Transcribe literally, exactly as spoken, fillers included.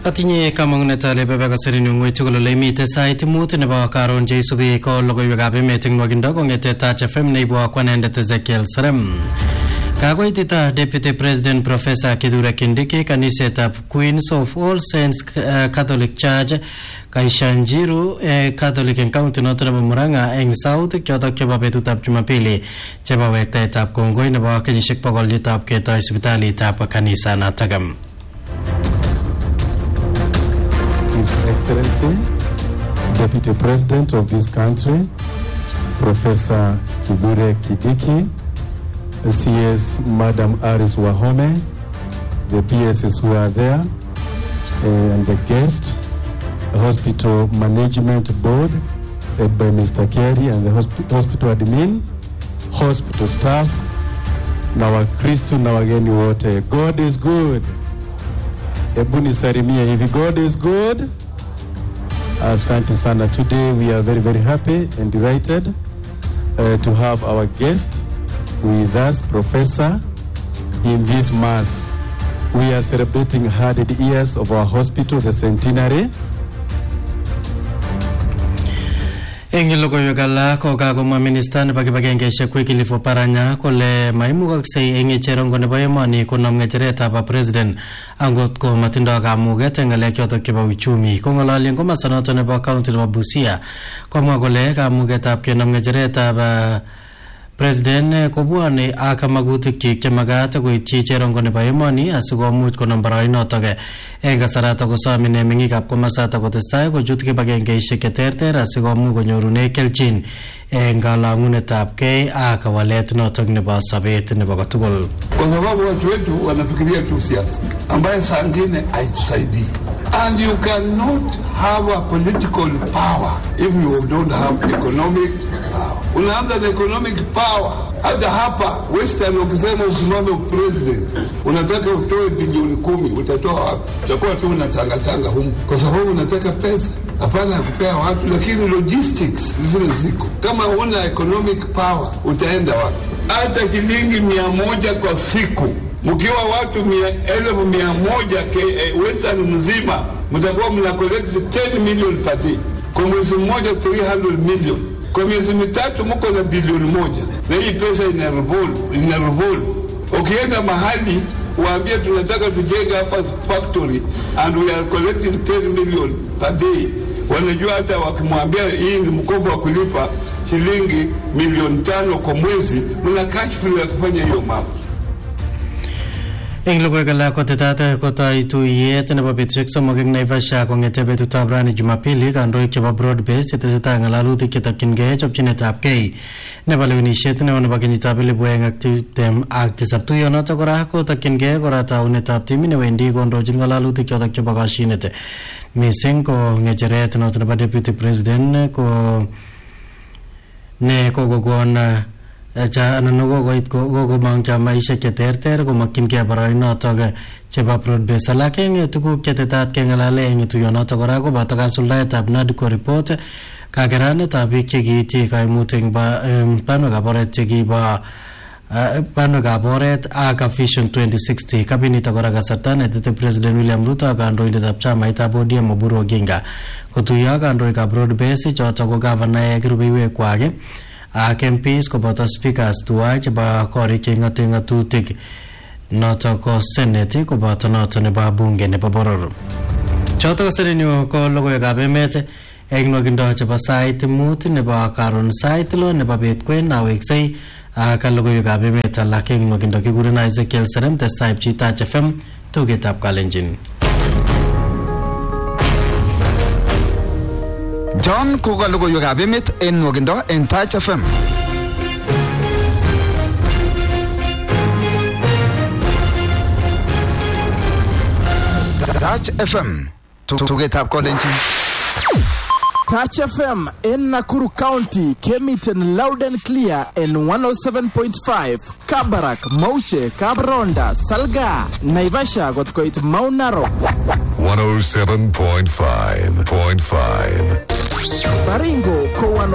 Atinye kamang'unet ale bebe kasarinu ng'weny tugul ole imite sait mut nebo karon cheisubi ko logoiwekab emet eng nwakindo kong'ete Touch F M neibwa kwanendet Ezekiel Serem. Kakoitita Deputy President Professor Kithure Kindiki kanisetab Queens of All Saints uh, Catholic Church Kaishanjiru eh, Catholic eng county noto nebo Murang'a eng South chotok chebo betutab Jumapili chebo wektaetab kongoi nebo kenyisiek bokol yetab ketoi sipitalitab kanisa natok. His Excellency, Deputy President of this country, Professor Kithure Kindiki, C S Madam Aris Wahome, the P Ss who are there, and the guest, the Hospital Management Board, led by Mister Kerry, and the hosp- hospital admin, hospital staff, na Wakristo na wageni wote. God is good. Ebuni sarimia hivi, God is good. Asante sana. Today we are very very happy and delighted uh, to have our guest with us, Professor, in this mass. We are celebrating one hundred years of our hospital, the centenary. Eng logoiwek alak ko kakomwa minista nebo kibagengesiek Wycliffe Oparanya kole maimukoksei eng cherongo nebo emoni konom ng'echeretab president angot ko matindoi kamuget eng ng'alek chotok chebo uchumi. Kong'ololi eng komosta noto nebo county nebo Busia komwa kole kamugetab kenom ng'echeretab uh, President kobwane ak magutik chemagat koityi cherongo nebo emoni asikomuch konom boroinotok eng kasaratok kosom ine meng'ikab komosatak kotestai kochut kibagengeisiek cheterter asikomuch konyorune kelchin eng kalang'unetab kei ak walet notok nebo sobet nebo kotugul. Kwa sababu watu wetu wanafikiria tu siasa ambaye saa ngine haitusaidii. And you cannot have a political power if you don't have economic power. Unaanza na economic power. Hata hapa Western ukisema usimame president, unataka utoe bilioni kumi, utatoa wapi? Utakuwa tu unachanga changa humu kwa sababu unataka pesa. Hapana ya kupea watu, lakini logistics zile ziko. Kama huna economic power, utaenda wapi? Hata shilingi mia moja kwa siku, mkiwa watu mia, elfu mia moja ke, eh, Western mzima, mtakuwa mna collect ten million per day. Kwa mwezi mmoja three hundred million. Kwa miezi mitatu mko na bilioni moja. Na hii pesa ina revolve, ina revolve. Ukienda mahali waambie tunataka tujenge hapa factory and we are collecting ten million per day. Wanajua hata wakimwambia hii ni mkopo wa kulipa shilingi milioni tano kwa mwezi, mna cash flow ya kufanya hiyo mambo. Eng logoiwek alak kotetat kotoi tuyet nebo betusiek somok eng Naivasha kong'ete betutab rani Jumapili kandoik chebo broad based chetesetai ng'alalutik chetokyingei chopchinetab kei nebo lewenisiet neo nebo kenyitab elipu oeng ak tiptem ak tisab. Tuyonotok kora kotokyingei kora taunetab timit newendi kondochin ng'alalutik chotok chebo kashinet mising ko ng'echeret notok nebo deputy president ko ne kokokon cha anan kokoit kokomong chamaisiek cheterter komokyingei boroinotok chebo broadbase. Alak eng tuguk chetetat keng'alale eng tuyonotok kora koboto kasuldaetab NADCO report, kakeranetab biik chekiityi kaimutik eng banwekab oret chekibo banwekab oret ak Vision twenty sixty. Kabinit kora kasarta netete President William Ruto ak kandoindetab chamaitab O D M Oburu Oginga kotuyo ak kandoikab broadbase chotok ko gavanaek, rubeiwekwak ak M Ps koboto speakers tuwai chebo korik cheng'ate ng'atutik notok ko Senate koboto notok nebo bunge nebo boror. Chotok ko serenyo ko logoiwekab emet eng nwakindo chebo sait mut nebo karon sait lo nebo bet kwen aweksei ak logoiwekab emet alak eng nwakindo kikuren Ezekiel Serem testai pchi Touch F M tugetab Kalenjin. John koka logoiwekab emet en nwakindo en Touch F M. Touch F M tugetab Kalenjin. Touch F M in Nakuru County came it in loud and clear in one oh seven point five. Kabarak, Mauche, Kabronda, Salga, Naivasha got quite Mount Narok. one oh seven point five point five. Baringo, Ko